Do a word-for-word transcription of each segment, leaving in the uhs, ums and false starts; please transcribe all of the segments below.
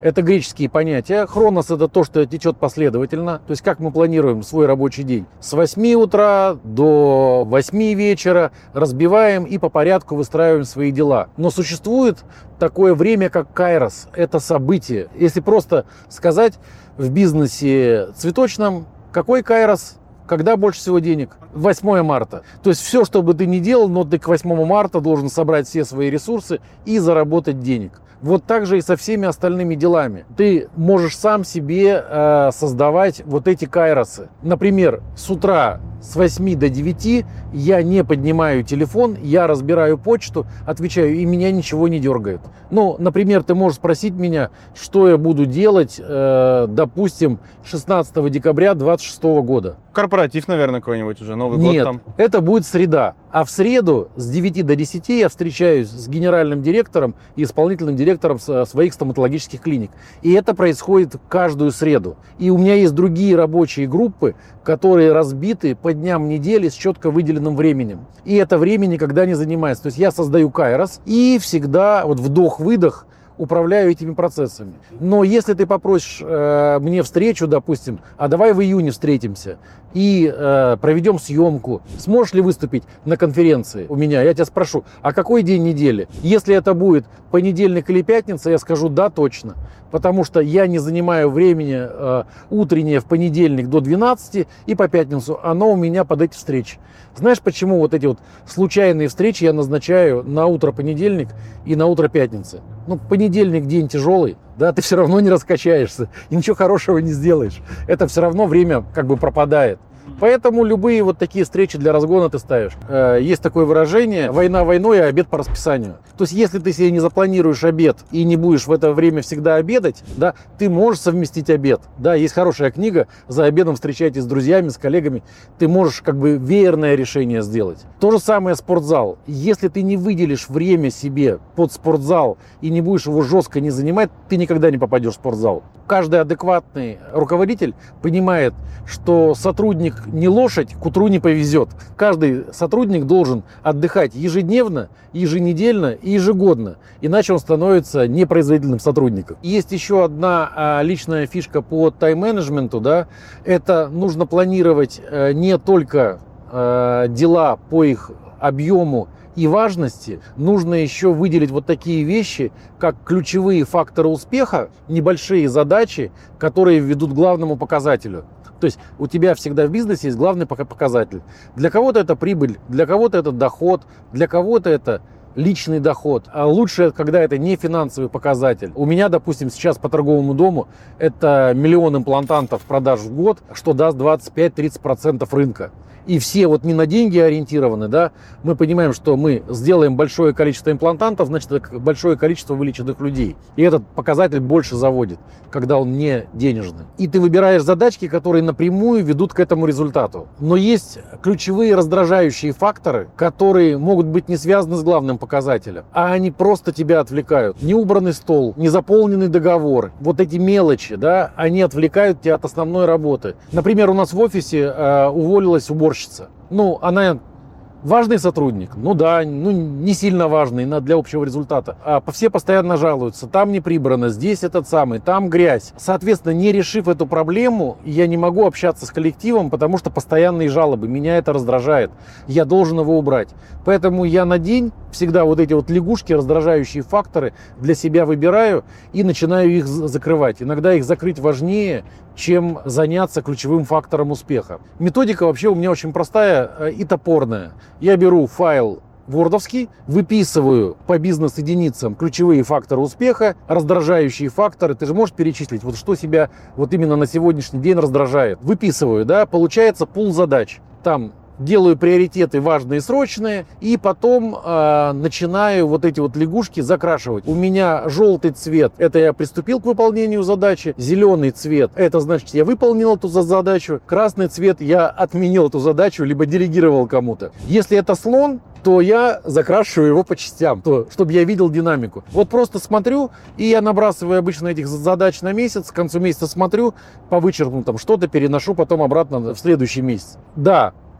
Это греческие понятия. Хронос – это то, что течет последовательно. То есть как мы планируем свой рабочий день. С восьми утра до восьми вечера разбиваем и по порядку выстраиваем свои дела. Но существует такое время, как кайрос. Это событие. Если просто сказать в бизнесе цветочном, какой кайрос? Когда больше всего денег? восьмое марта. То есть все, что бы ты ни делал, но ты к восьмому марта должен собрать все свои ресурсы и заработать денег. Вот так же и со всеми остальными делами. Ты можешь сам себе э, создавать вот эти кайросы. Например, с утра с восьми до девяти я не поднимаю телефон, я разбираю почту, отвечаю, и меня ничего не дергает. Ну, например, ты можешь спросить меня, что я буду делать, э, допустим, шестнадцатого декабря двадцать шестого года. Корпоратив, наверное, какой-нибудь уже, Новый Нет, год там. это будет среда. А в среду с девяти до десяти я встречаюсь с генеральным директором и исполнительным директором своих стоматологических клиник. И это происходит каждую среду. И у меня есть другие рабочие группы, которые разбиты по дням недели с четко выделенным временем. И это время никогда не занимается. То есть я создаю кайрос и всегда вот вдох-выдох управляю этими процессами. Но если ты попросишь э, мне встречу, допустим, а давай в июне встретимся и э, проведем съемку, сможешь ли выступить на конференции у меня? Я тебя спрошу, а какой день недели? Если это будет понедельник или пятница, я скажу да, точно. Потому что я не занимаю времени э, утреннее в понедельник до двенадцати и по пятницу оно у меня под эти встречи. Знаешь, почему вот эти вот случайные встречи я назначаю на утро понедельник и на утро пятницы? Ну, понедельник день тяжелый, да, ты все равно не раскачаешься и ничего хорошего не сделаешь. Это все равно время как бы пропадает. Поэтому любые вот такие встречи для разгона ты ставишь. Есть такое выражение: война войной, а обед по расписанию. То есть если ты себе не запланируешь обед и не будешь в это время всегда обедать, да, ты можешь совместить обед. Да, есть хорошая книга «За обедом встречайтесь с друзьями, с коллегами». Ты можешь как бы веерное решение сделать. То же самое спортзал. Если ты не выделишь время себе под спортзал и не будешь его жестко не занимать, ты никогда не попадешь в спортзал. Каждый адекватный руководитель понимает, что сотрудник не лошадь, к утру не повезет. Каждый сотрудник должен отдыхать ежедневно, еженедельно и ежегодно, иначе он становится непроизводительным сотрудником. Есть еще одна а, личная фишка по тайм-менеджменту, да, это нужно планировать а, не только а, дела по их объему и важности, нужно еще выделить вот такие вещи, как ключевые факторы успеха, небольшие задачи, которые ведут к главному показателю. То есть у тебя всегда в бизнесе есть главный показатель. Для кого-то это прибыль, для кого-то это доход, для кого-то это личный доход. А лучше, когда это не финансовый показатель. У меня, допустим, сейчас по торговому дому это миллион имплантантов продаж в год, что даст двадцать пять - тридцать процентов рынка. И все вот не на деньги ориентированы, да, мы понимаем, что мы сделаем большое количество имплантантов, значит, большое количество вылеченных людей. И этот показатель больше заводит, когда он не денежный. И ты выбираешь задачки, которые напрямую ведут к этому результату. Но есть ключевые раздражающие факторы, которые могут быть не связаны с главным показателем, а они просто тебя отвлекают. Неубранный стол, незаполненный договор, вот эти мелочи, да, они отвлекают тебя от основной работы. Например, у нас в офисе э, уволилась уборщица. Ну, она важный сотрудник, ну да, ну не сильно важный для общего результата. А все постоянно жалуются, там не прибрано, здесь этот самый, там грязь. Соответственно, не решив эту проблему, я не могу общаться с коллективом, потому что постоянные жалобы, меня это раздражает. Я должен его убрать. Поэтому я на день всегда вот эти вот лягушки, раздражающие факторы для себя выбираю и начинаю их закрывать. Иногда их закрыть важнее, чем заняться ключевым фактором успеха. Методика вообще у меня очень простая и топорная. Я беру файл вордовский, выписываю по бизнес-единицам ключевые факторы успеха, раздражающие факторы. Ты же можешь перечислить, вот что себя вот именно на сегодняшний день раздражает. Выписываю, да, получается пул задач. Там делаю приоритеты важные и срочные, и потом э, начинаю вот эти вот лягушки закрашивать. У меня желтый цвет – это я приступил к выполнению задачи, зеленый цвет – это значит, я выполнил эту задачу, красный цвет – я отменил эту задачу, либо делегировал кому-то. Если это слон, то я закрашиваю его по частям, то, чтобы я видел динамику. Вот просто смотрю, и я набрасываю обычно этих задач на месяц, к концу месяца смотрю, по вычеркнутым что-то переношу потом обратно в следующий месяц. Да,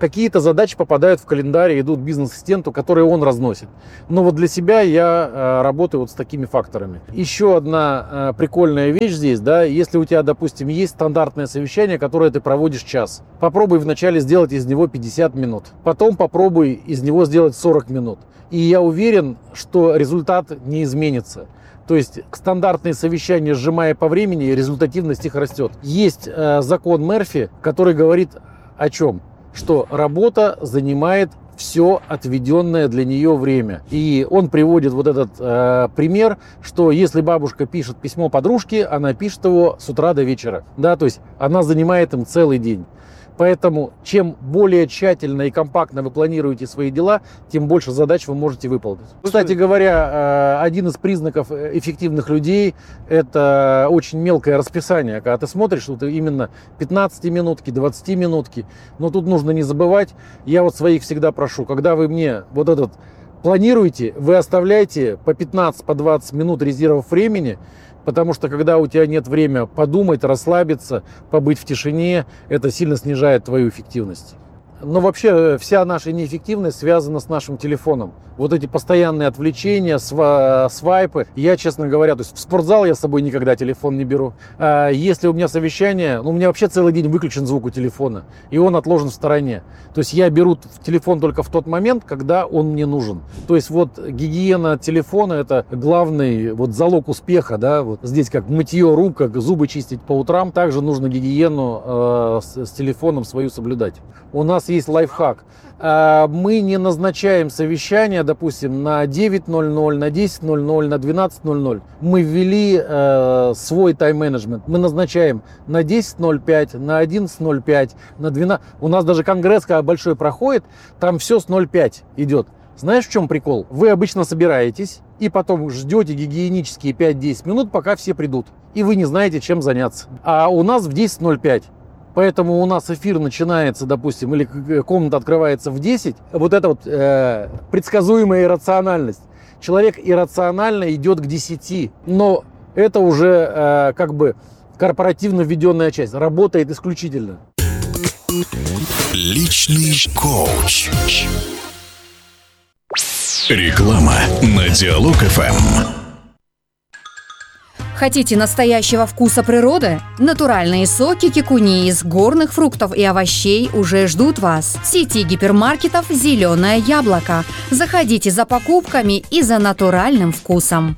Какие-то задачи попадают в календарь и идут бизнес-ассистенту, которые он разносит. Но вот для себя я э, работаю вот с такими факторами. Еще одна э, прикольная вещь здесь, да, если у тебя, допустим, есть стандартное совещание, которое ты проводишь час, попробуй вначале сделать из него пятьдесят минут, потом попробуй из него сделать сорок минут. И я уверен, что результат не изменится. То есть стандартные совещания, сжимая по времени, результативность их растет. Есть э, закон Мерфи, который говорит о чем? Что работа занимает все отведенное для нее время. И он приводит вот этот э, пример, что если бабушка пишет письмо подружке, она пишет его с утра до вечера. Да, то есть она занимает им целый день. Поэтому чем более тщательно и компактно вы планируете свои дела, тем больше задач вы можете выполнить. Кстати говоря, один из признаков эффективных людей – это очень мелкое расписание. Когда ты смотришь, вот именно пятнадцатиминутки, двадцатиминутки. Но тут нужно не забывать, я вот своих всегда прошу, когда вы мне вот этот планируете, вы оставляйте по пятнадцать, по двадцать минут резервов времени, потому что когда у тебя нет времени подумать, расслабиться, побыть в тишине, это сильно снижает твою эффективность. Но вообще вся наша неэффективность связана с нашим телефоном. Вот эти постоянные отвлечения, сва- свайпы. Я, честно говоря, то есть в спортзал я с собой никогда телефон не беру. А если у меня совещание, ну, у меня вообще целый день выключен звук у телефона, и он отложен в стороне. То есть я беру телефон только в тот момент, когда он мне нужен. То есть вот гигиена телефона – это главный вот залог успеха. Да? Вот здесь как мытье рук, как зубы чистить по утрам, также нужно гигиену э, с, с телефоном свою соблюдать. У нас есть лайфхак. Мы не назначаем совещание, допустим, на девять ноль ноль, на десять ноль ноль, на двенадцать ноль ноль. Мы ввели э, свой тайм-менеджмент. Мы назначаем на десять ноль пять, на одиннадцать ноль пять, на двенадцать. У нас даже конгресс, когда большой проходит, там все с ноль пять идет. Знаешь, в чем прикол? Вы обычно собираетесь и потом ждете гигиенические пять-десять минут, пока все придут. И вы не знаете, чем заняться. А у нас в десять ноль пять. Поэтому у нас эфир начинается, допустим, или комната открывается в десять. Вот это вот э, предсказуемая иррациональность. Человек иррационально идет к десяти, но это уже э, как бы корпоративно введенная часть. Работает исключительно. Личный коуч. Реклама на Диалог эф эм. Хотите настоящего вкуса природы? Натуральные соки кикуни из горных фруктов и овощей уже ждут вас. В сети гипермаркетов «Зеленое яблоко». Заходите за покупками и за натуральным вкусом.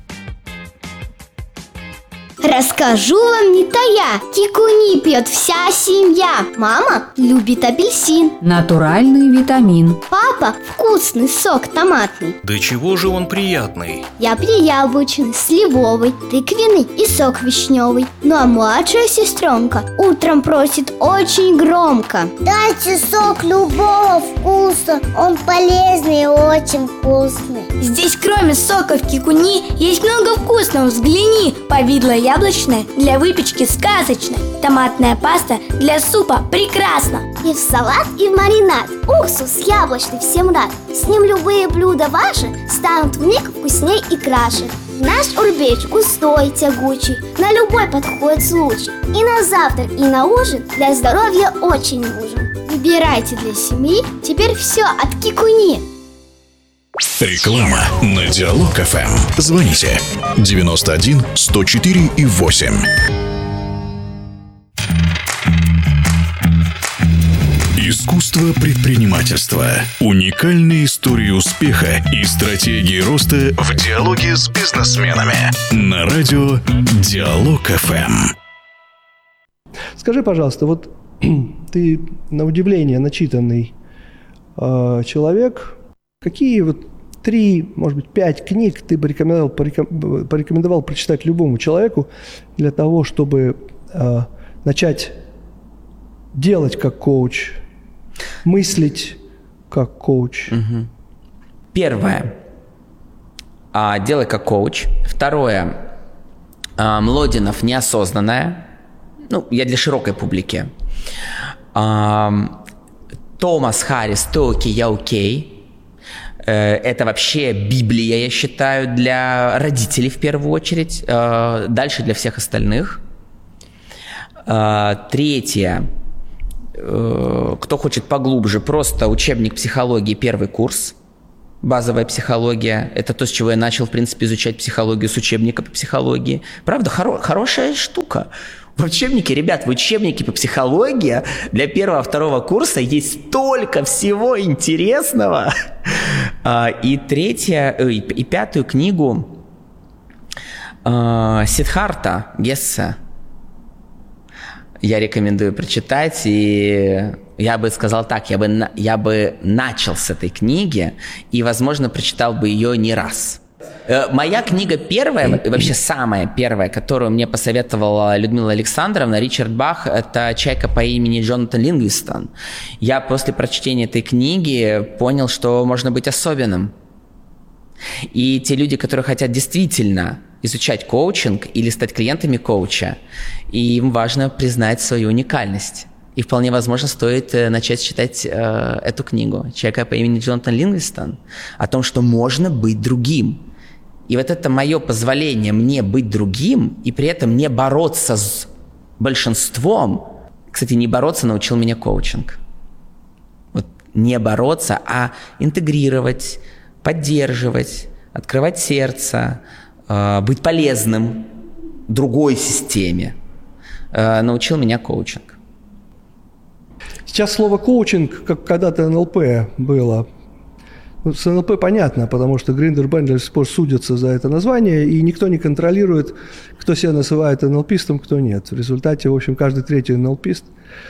Расскажу вам не тая, кикуни пьет вся семья. Мама любит апельсин. Натуральный витамин. Папа вкусный сок томатный. Да чего же он приятный? Я пью яблочный, сливовый, тыквенный и сок вишневый. Ну а младшая сестренка утром просит очень громко: дайте сок любого вкуса, он полезный и очень вкусный. Здесь кроме соков кикуни есть много вкусного, взгляни. Повидло яблочное для выпечки сказочно. Томатная паста для супа прекрасно. И в салат, и в маринад. Уксус яблочный всем рад. С ним любые блюда ваши станут вмиг вкусней и краше. Наш урбеч густой, тягучий, на любой подходит случай. И на завтрак, и на ужин для здоровья очень нужен. Выбирайте для семьи теперь все от кикуни. Реклама на Диалог эф эм. Звоните девяносто один сто четыре и восемь. Искусство предпринимательства. Уникальные истории успеха и стратегии роста в диалоге с бизнесменами. На радио Диалог эф эм. Скажи, пожалуйста, вот ты на удивление начитанный э, человек. Какие вот три, может быть, пять книг ты бы рекомендовал, пореком, порекомендовал прочитать любому человеку для того, чтобы э, начать делать как коуч, мыслить как коуч? Угу. Первое. А, делай как коуч. Второе. А, Млодинов «Неосознанное». Ну, я для широкой публики. А, Томас Харрис «Ты окей, я окей». Это вообще Библия, я считаю, для родителей в первую очередь, дальше для всех остальных. Третье. кто хочет поглубже, просто учебник психологии, первый курс, базовая психология. Это то, с чего я начал, в принципе, изучать психологию, с учебника по психологии. Правда, хоро- хорошая штука. В учебнике, ребят, в учебнике по психологии для первого-второго курса есть столько всего интересного. И третья, и пятую книгу Сиддхарта Гесса я рекомендую прочитать, и я бы сказал так, я бы, я бы начал с этой книги и, возможно, прочитал бы ее не раз. Моя книга первая, вообще самая первая, которую мне посоветовала Людмила Александровна, Ричард Бах, это «Чайка по имени Джонатан Лингвистон». Я после прочтения этой книги понял, что можно быть особенным. И те люди, которые хотят действительно изучать коучинг или стать клиентами коуча, им важно признать свою уникальность. И вполне возможно стоит начать читать э, эту книгу «Человека по имени Джонатан Лингвистон» о том, что можно быть другим. И вот это мое позволение мне быть другим и при этом не бороться с большинством. Кстати, не бороться научил меня коучинг. Вот не бороться, а интегрировать, поддерживать, открывать сердце, э, быть полезным другой системе. Э, научил меня коучинг. Сейчас слово коучинг, как когда-то эн эл пэ было. С эн эл пэ понятно, потому что Гриндер и Бендлер до сих пор судятся за это название, и никто не контролирует, кто себя называет эн эл пистом, кто нет. В результате, в общем, каждый третий эн эл пист.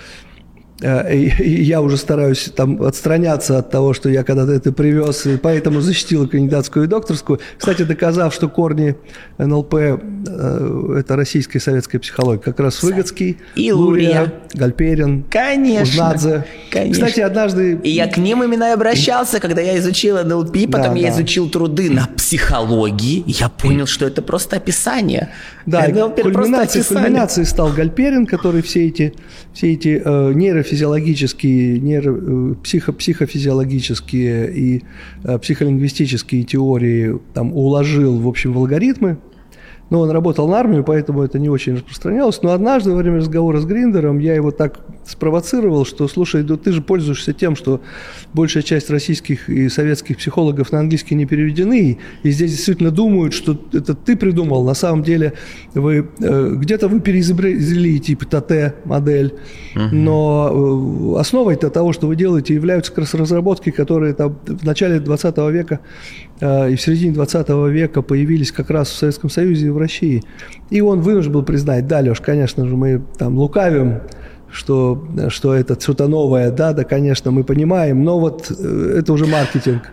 И, и я уже стараюсь там отстраняться от того, что я когда-то это привез, и поэтому защитил кандидатскую и докторскую. Кстати, доказав, что корни эн эл пэ э, – это российская и советская психология. Как раз Выгодский, и Лурия, Лурия, Гальперин, конечно, Узнадзе. Конечно. Кстати, однажды… И я к ним именно и обращался, когда я изучил эн эл пи, потом да, я да. изучил труды на психологии, и я понял, что это просто описание. Да, эн эл пи кульминацией, кульминацией стал Гальперин, который все эти, все эти э, нейрофизиологические, нейро, э, психо, психофизиологические и э, психолингвистические теории там, уложил, в общем, в алгоритмы. Но он работал на армию, поэтому это не очень распространялось. Но однажды во время разговора с Гриндером я его так спровоцировал, что, слушай, да ты же пользуешься тем, что большая часть российских и советских психологов на английский не переведены, и здесь действительно думают, что это ты придумал. На самом деле вы, э, где-то вы переизобрели типа ТТ-модель, uh-huh. но основой-то того, что вы делаете, являются как раз разработки, которые там в начале двадцатого века э, и в середине двадцатого века появились как раз в Советском Союзе и в России. И он вынужден был признать: да, Леш, конечно же, мы там лукавим, что, что это что-то новое, да, да, конечно, мы понимаем, но вот это уже маркетинг.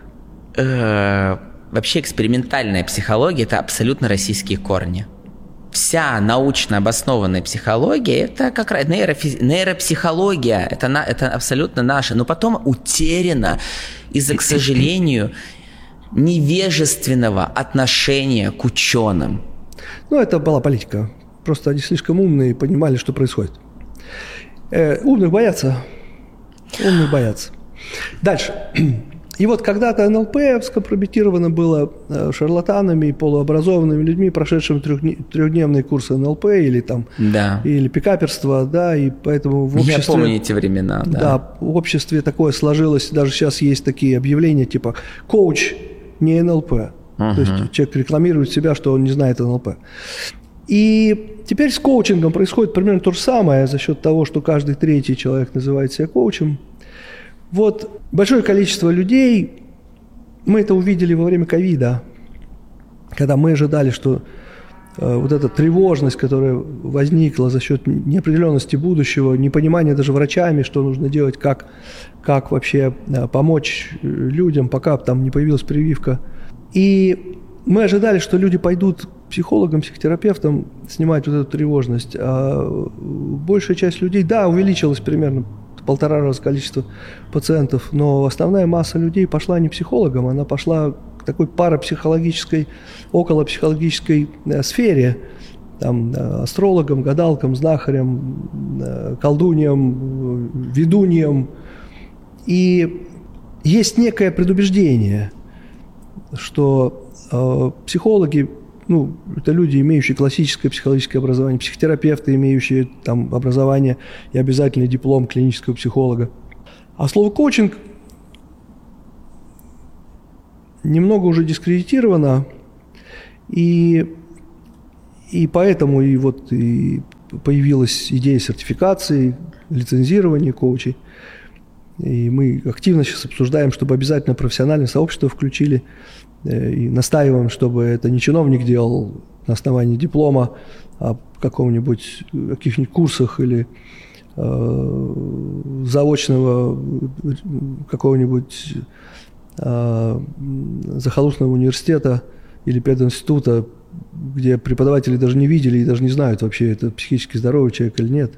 Вообще экспериментальная психология – это абсолютно российские корни. Вся научно обоснованная психология – это как раз нейрофиз... нейропсихология, это, на... это абсолютно наша, но потом утеряна из-за, к сожалению, невежественного отношения к ученым. Ну, это была политика. Просто они слишком умные и понимали, что происходит. Э, умных боятся. Умных боятся. Дальше. И вот когда-то эн эл пэ скомпрометировано было шарлатанами и полуобразованными людьми, прошедшими трехдневные курсы эн эл пэ или там да. или пикаперство, да, и поэтому в обществе… Я помню эти времена, да. Да, в обществе такое сложилось, даже сейчас есть такие объявления типа «коуч не эн эл пэ». Uh-huh. То есть человек рекламирует себя, что он не знает эн эл пэ. И теперь с коучингом происходит примерно то же самое за счет того, что каждый третий человек называет себя коучем. Вот большое количество людей, мы это увидели во время ковида, когда мы ожидали, что э, вот эта тревожность, которая возникла за счет неопределенности будущего, непонимания даже врачами, что нужно делать, как, как вообще э, помочь людям, пока там не появилась прививка. И мы ожидали, что люди пойдут к психологам, психотерапевтам снимать вот эту тревожность. А большая часть людей, да, увеличилась примерно в полтора раза количество пациентов, но основная масса людей пошла не психологам, она пошла к такой парапсихологической, околопсихологической э, сфере, там, э, астрологам, гадалкам, знахарям, э, колдуньям, ведуньям. И есть некое предубеждение, что э, психологи ну, это люди, имеющие классическое психологическое образование, психотерапевты, имеющие там образование и обязательный диплом клинического психолога. А слово коучинг немного уже дискредитировано, и, и поэтому и вот и появилась идея сертификации, лицензирования коучей. И мы активно сейчас обсуждаем, чтобы обязательно профессиональное сообщество включили, и настаиваем, чтобы это не чиновник делал на основании диплома, а каком-нибудь, каких-нибудь курсах или э, заочного какого-нибудь э, захолустного университета или пединститута, где преподаватели даже не видели и даже не знают вообще, это психически здоровый человек или нет.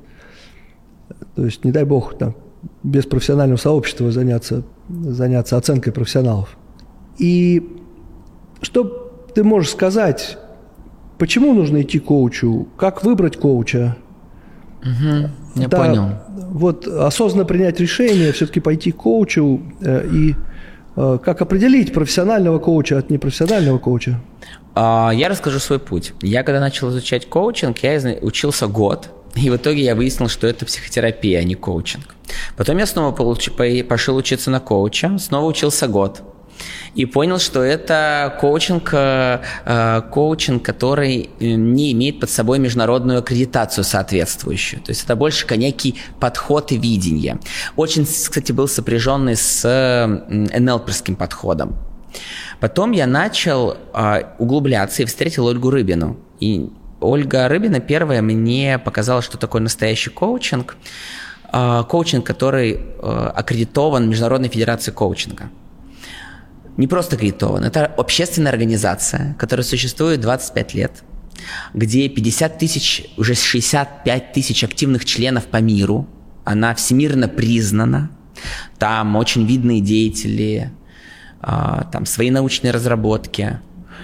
То есть, не дай бог, там, без профессионального сообщества заняться, заняться оценкой профессионалов. И что ты можешь сказать, почему нужно идти к коучу, как выбрать коуча? Угу, я да, понял. Вот осознанно принять решение, все-таки пойти к коучу э, и э, как определить профессионального коуча от непрофессионального коуча? Я расскажу свой путь. Я когда начал изучать коучинг, я учился год. И в итоге я выяснил, что это психотерапия, а не коучинг. Потом я снова получ... пошел учиться на коуча, снова учился год. И понял, что это коучинг, коучинг, который не имеет под собой международную аккредитацию соответствующую. То есть это больше некий подход и видение. Очень, кстати, был сопряженный с эн эл перским подходом. Потом я начал углубляться и встретил Ольгу Рыбину. И Ольга Рыбина первая мне показала, что такое настоящий коучинг. Коучинг, который аккредитован Международной Федерацией коучинга. Не просто аккредитован, это общественная организация, которая существует двадцать пять лет, где пятьдесят тысяч, уже шестьдесят пять тысяч активных членов по миру. Она всемирно признана. Там очень видные деятели, там свои научные разработки.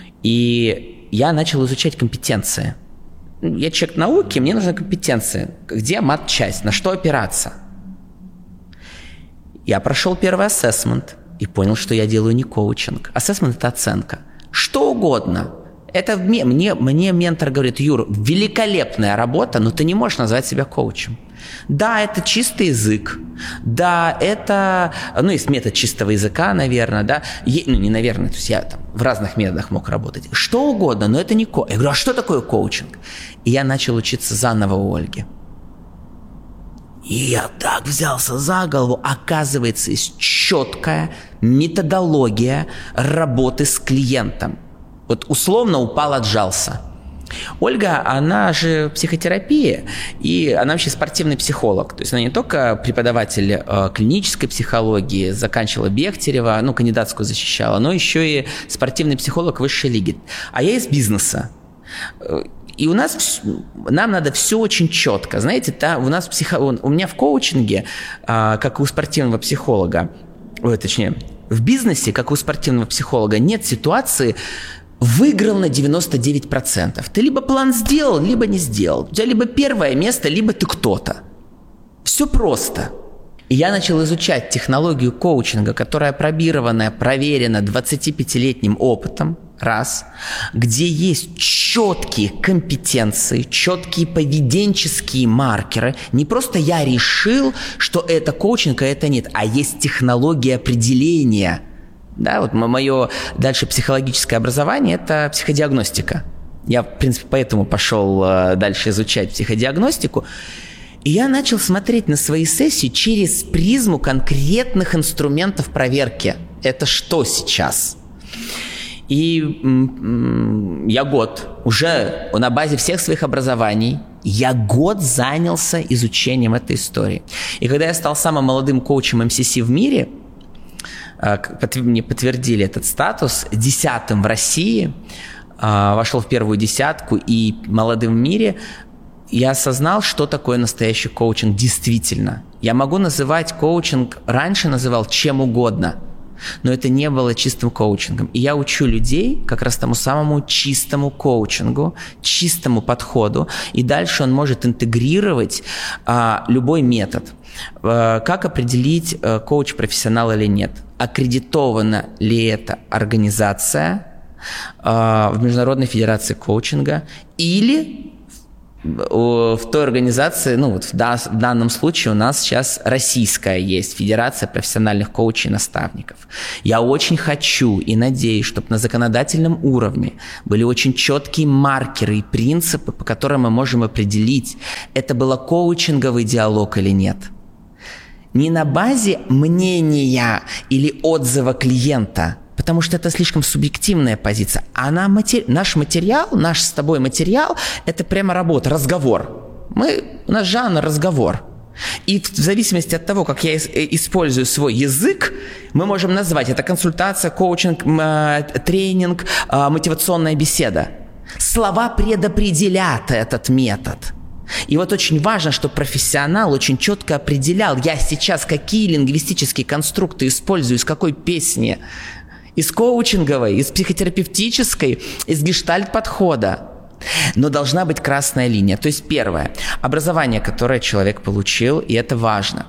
И я начал изучать компетенции. Я человек науки, мне нужны компетенции. Где мат-часть, на что опираться? Я прошел первый ассессмент и понял, что я делаю не коучинг. Ассессмент – это оценка. Что угодно. Это мне, мне, мне ментор говорит: Юр, великолепная работа, но ты не можешь назвать себя коучем. Да, это чистый язык. Да, это, ну, есть метод чистого языка, наверное, да. Е, ну, не наверное, то есть я там в разных методах мог работать. Что угодно, но это не коучинг. Я говорю, а что такое коучинг? И я начал учиться заново у Ольги. И я так взялся за голову. Оказывается, есть четкая методология работы с клиентом. Вот условно упал, отжался. Ольга, она же психотерапия, и она вообще спортивный психолог. То есть она не только преподаватель э, клинической психологии, заканчивала Бехтерева, ну, кандидатскую защищала, но еще и спортивный психолог высшей лиги. А я из бизнеса. И у нас, нам надо все очень четко. Знаете, та, у нас психо, у меня в коучинге, э, как у спортивного психолога, ой, точнее, в бизнесе, как у спортивного психолога, нет ситуации выиграл на девяносто девять процентов. Ты либо план сделал, либо не сделал. У тебя либо первое место, либо ты кто-то. Все просто. И я начал изучать технологию коучинга, которая опробированная, проверена двадцатипятилетним опытом, раз, где есть четкие компетенции, четкие поведенческие маркеры. Не просто я решил, что это коучинг, а это нет, а есть технология определения. Да, вот мое дальше психологическое образование – это психодиагностика. Я, в принципе, поэтому пошел дальше изучать психодиагностику. И я начал смотреть на свои сессии через призму конкретных инструментов проверки. Это что сейчас? И м-м, я год уже на базе всех своих образований, я год занялся изучением этой истории. И когда я стал самым молодым коучем эм си си в мире, мне подтвердили этот статус, десятым в России, вошел в первую десятку и молодым в мире, я осознал, что такое настоящий коучинг действительно. Я могу называть коучинг, раньше называл чем угодно, но это не было чистым коучингом. И я учу людей как раз тому самому чистому коучингу, чистому подходу, и дальше он может интегрировать а, любой метод. А, как определить, а, коуч профессионал или нет? Аккредитована ли эта организация? в Международной федерации коучинга или в той организации, ну вот в данном случае у нас сейчас российская есть Федерация профессиональных коучей и наставников. Я очень хочу и надеюсь, чтобы на законодательном уровне были очень четкие маркеры и принципы, по которым мы можем определить, это был коучинговый диалог или нет. Не на базе мнения или отзыва клиента, потому что это слишком субъективная позиция. А на матери... наш материал, наш с тобой материал, это прямо работа, разговор. Мы... У нас жанр разговор. И в зависимости от того, как я использую свой язык, мы можем назвать это консультация, коучинг, тренинг, мотивационная беседа. Слова предопределят этот метод. И вот очень важно, чтобы профессионал очень четко определял, я сейчас какие лингвистические конструкты использую, из какой песни. Из коучинговой, из психотерапевтической, из гештальт-подхода. Но должна быть красная линия. То есть первое, образование, которое человек получил, и это важно.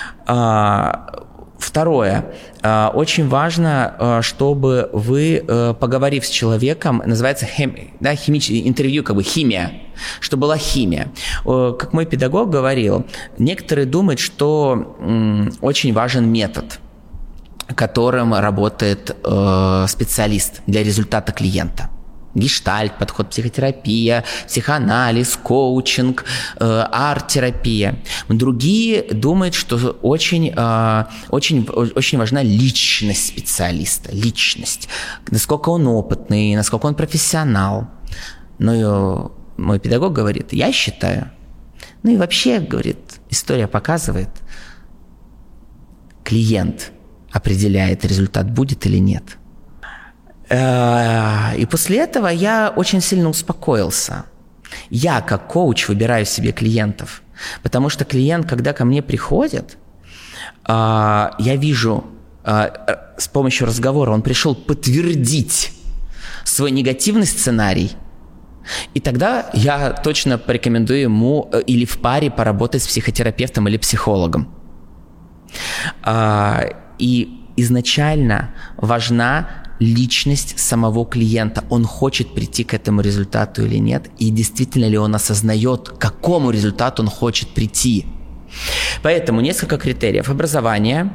Второе, очень важно, чтобы вы, поговорив с человеком, называется хим, да, химич, интервью, как бы химия, чтобы была химия. Как мой педагог говорил, некоторые думают, что очень важен метод, которым работает э, специалист для результата клиента. Гештальт, подход, психотерапия, психоанализ, коучинг, э, арт-терапия. Другие думают, что очень, э, очень, очень важна личность специалиста, личность. Насколько он опытный, насколько он профессионал. Но мой педагог говорит, я считаю, ну и вообще, говорит, история показывает, клиент определяет, результат будет или нет. И после этого я очень сильно успокоился. Я, как коуч, выбираю себе клиентов, потому что клиент, когда ко мне приходит, я вижу с помощью разговора, он пришел подтвердить свой негативный сценарий, и тогда я точно порекомендую ему или в паре поработать с психотерапевтом или психологом. И изначально важна личность самого клиента. Он хочет прийти к этому результату или нет, и действительно ли он осознает, к какому результату он хочет прийти. Поэтому несколько критериев. Образование,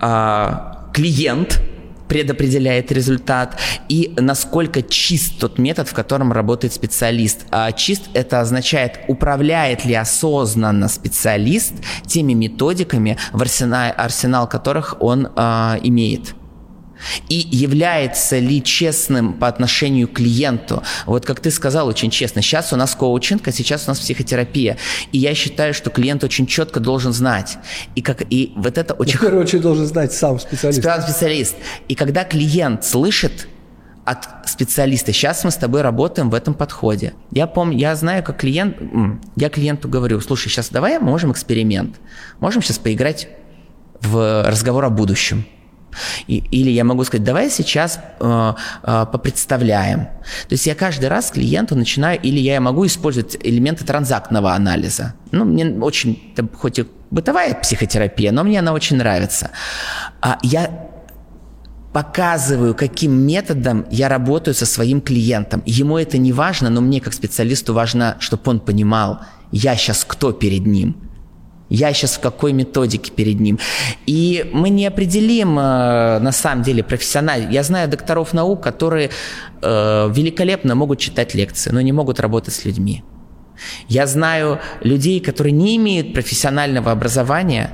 клиент предопределяет результат, и насколько чист тот метод, в котором работает специалист. А чист – это означает, управляет ли осознанно специалист теми методиками, в арсенал, арсенал которых он а, имеет. И является ли честным по отношению к клиенту. Вот как ты сказал, очень честно. Сейчас у нас коучинг, а сейчас у нас психотерапия. И я считаю, что клиент очень четко должен знать. И, как, и вот это очень... В первую очередь должен знать сам специалист. Сам специалист. И когда клиент слышит от специалиста, сейчас мы с тобой работаем в этом подходе. Я помню, я знаю, как клиент... Я клиенту говорю, слушай, сейчас давай можем эксперимент. Можем сейчас поиграть в разговор о будущем. И, или я могу сказать, давай сейчас э, э, попредставляем. То есть я каждый раз клиенту начинаю, или я могу использовать элементы транзактного анализа. Ну, мне очень, это хоть и бытовая психотерапия, но мне она очень нравится. А я показываю, каким методом я работаю со своим клиентом. Ему это не важно, но мне как специалисту важно, чтобы он понимал, я сейчас кто перед ним. Я сейчас в какой методике перед ним. И мы не определим, э, на самом деле, профессионально. Я знаю докторов наук, которые э, великолепно могут читать лекции, но не могут работать с людьми. Я знаю людей, которые не имеют профессионального образования,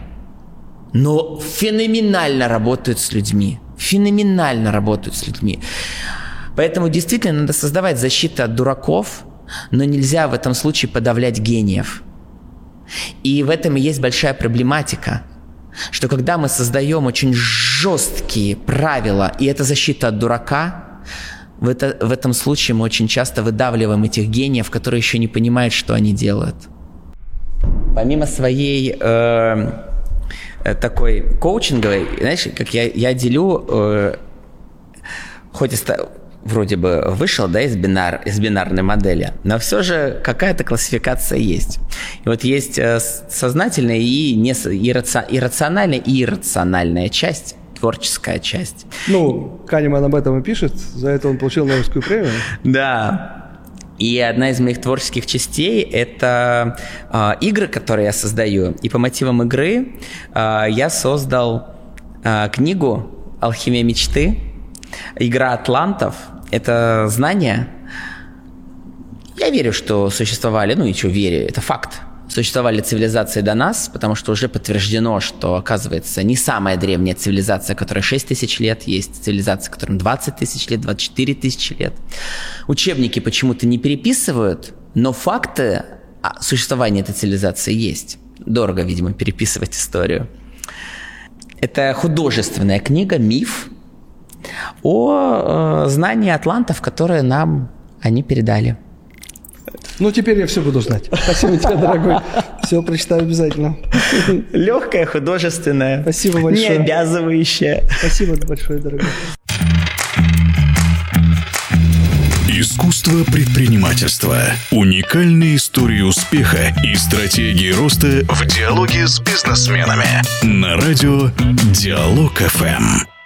но феноменально работают с людьми. Феноменально работают с людьми. Поэтому действительно надо создавать защиту от дураков, но нельзя в этом случае подавлять гениев. И в этом и есть большая проблематика, что когда мы создаем очень жесткие правила, и это защита от дурака, в, это, в этом случае мы очень часто выдавливаем этих гениев, которые еще не понимают, что они делают. Помимо своей э, такой коучинговой, знаешь, как я, я делю, э, хоть и вроде бы вышел, да, из, бинар, из бинарной модели, но все же какая-то классификация есть. И вот есть сознательная и не, ирраци, иррациональная и иррациональная часть. творческая часть. Ну, Канеман об этом и пишет, за это он получил Нобелевскую премию. Да. И одна из моих творческих частей – это э, игры, которые я создаю. И по мотивам игры э, я создал э, книгу «Алхимия мечты». Игра атлантов – это знания. Я верю, что существовали, ну и что верю, это факт. Существовали цивилизации до нас, потому что уже подтверждено, что, оказывается, не самая древняя цивилизация, которая шесть тысяч лет, есть цивилизация, которым двадцать тысяч лет, двадцать четыре тысячи лет. Учебники почему-то не переписывают, но факты существования этой цивилизации есть. Дорого, видимо, переписывать историю. Это художественная книга, миф о э, знании атлантов, которые нам они передали. Ну, теперь я все буду знать. Спасибо тебе, дорогой. Все прочитаю обязательно. Легкая, художественная. Спасибо большое. Не обязывающая. Спасибо большое, дорогой. Искусство предпринимательства. Уникальные истории успеха и стратегии роста в диалоге с бизнесменами. На радио Диалог эф эм.